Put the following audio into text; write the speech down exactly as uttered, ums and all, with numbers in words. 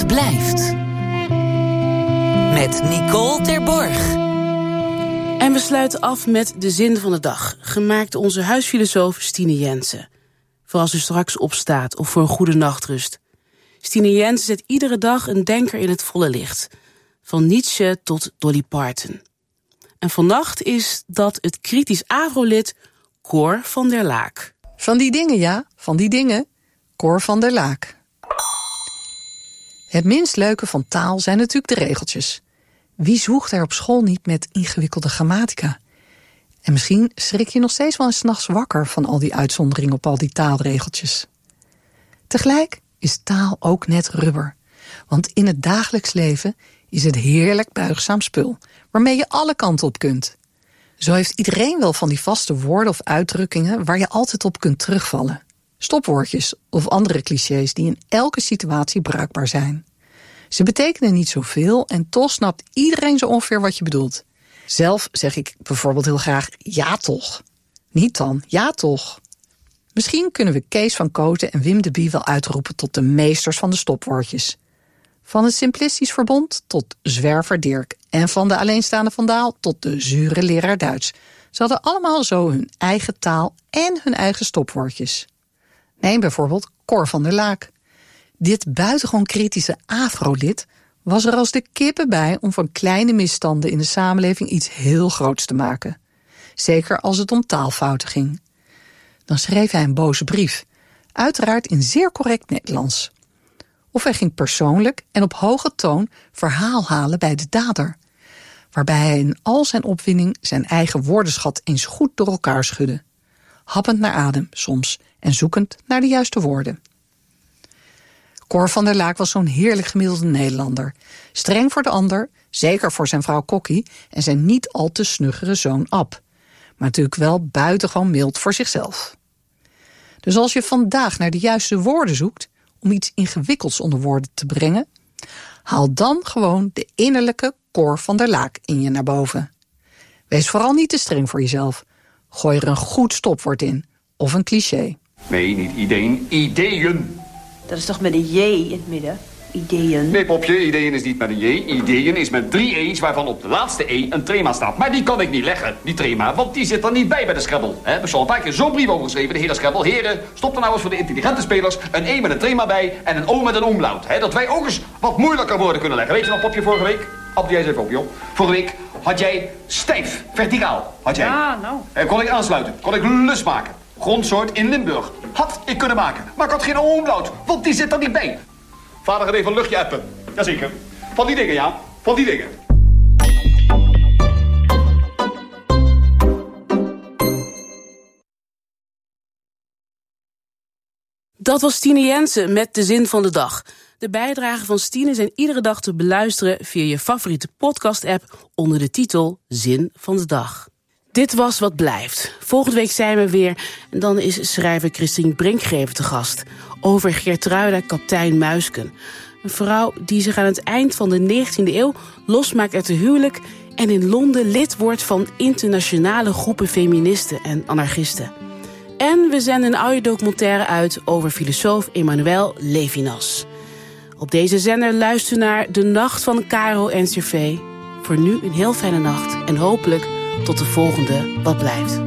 blijft. Met Nicole Terborg. En we sluiten af met de zin van de dag, gemaakt door onze huisfilosoof Stine Jensen. Voor als u straks opstaat of voor een goede nachtrust. Stine Jensen zet iedere dag een denker in het volle licht. Van Nietzsche tot Dolly Parton. En vannacht is dat het kritisch Avro-lid Cor van der Laak. Van die dingen, ja, van die dingen. Cor van der Laak. Het minst leuke van taal zijn natuurlijk de regeltjes. Wie zwoegt er op school niet met ingewikkelde grammatica? En misschien schrik je nog steeds wel eens 's nachts wakker van al die uitzonderingen op al die taalregeltjes. Tegelijk is taal ook net rubber. Want in het dagelijks leven is het heerlijk buigzaam spul, waarmee je alle kanten op kunt. Zo heeft iedereen wel van die vaste woorden of uitdrukkingen waar je altijd op kunt terugvallen. Stopwoordjes of andere clichés die in elke situatie bruikbaar zijn. Ze betekenen niet zoveel en toch snapt iedereen zo ongeveer wat je bedoelt. Zelf zeg ik bijvoorbeeld heel graag ja toch. Niet dan, ja toch. Misschien kunnen we Kees van Kooten en Wim de Bie wel uitroepen tot de meesters van de stopwoordjes. Van het Simplistisch Verbond tot Zwerver Dirk. En van de Alleenstaande Van Daal tot de zure leraar Duits. Ze hadden allemaal zo hun eigen taal en hun eigen stopwoordjes. Neem bijvoorbeeld Cor van der Laak. Dit buitengewoon kritische Afro-lid was er als de kippen bij om van kleine misstanden in de samenleving iets heel groots te maken. Zeker als het om taalfouten ging. Dan schreef hij een boze brief, uiteraard in zeer correct Nederlands. Of hij ging persoonlijk en op hoge toon verhaal halen bij de dader, waarbij hij in al zijn opwinding zijn eigen woordenschat eens goed door elkaar schudde. Happend naar adem soms en zoekend naar de juiste woorden. Cor van der Laak was zo'n heerlijk gemiddelde Nederlander. Streng voor de ander, zeker voor zijn vrouw Kokkie en zijn niet al te snuggere zoon Ab. Maar natuurlijk wel buitengewoon mild voor zichzelf. Dus als je vandaag naar de juiste woorden zoekt om iets ingewikkelds onder woorden te brengen, haal dan gewoon de innerlijke Cor van der Laak in je naar boven. Wees vooral niet te streng voor jezelf. Gooi er een goed stopwoord in, of een cliché. Nee, niet ideeën, ideeën. Dat is toch met een J in het midden? Ideeën. Nee, popje, ideeën is niet met een J. Ideeën is met drie E's, waarvan op de laatste E een trema staat. Maar die kan ik niet leggen, die trema, want die zit er niet bij bij de Scrabble. He, we hebben al een paar keer zo'n brief over geschreven, de hele Scrabble. Heren, stop er nou eens voor de intelligente spelers een E met een trema bij en een O met een omlaut. He, dat wij ook eens wat moeilijker woorden kunnen leggen. Weet je nog, popje, vorige week? Ab, jij eens even op, joh. Vorige week had jij stijf, verticaal. Had jij. Ja, nou. En kon ik aansluiten, kon ik lus maken. Grondsoort in Limburg. Had ik kunnen maken. Maar ik had geen omlaut, want die zit er niet bij. Vader gaat even een luchtje appen. Jazeker. Van die dingen, ja. Van die dingen. Dat was Stine Jensen met de zin van de dag. De bijdragen van Stine zijn iedere dag te beluisteren via je favoriete podcast-app onder de titel Zin van de Dag. Dit was Wat Blijft. Volgende week zijn we weer en dan is schrijver Christine Brinkgever te gast over Geertruida Kaptein Muisken. Een vrouw die zich aan het eind van de negentiende eeuw losmaakt uit de huwelijk en in Londen lid wordt van internationale groepen feministen en anarchisten. En we zenden een audiodocumentaire uit over filosoof Emmanuel Levinas. Op deze zender luister naar De Nacht van Caro en Cervé. Voor nu een heel fijne nacht en hopelijk tot de volgende Wat Blijft.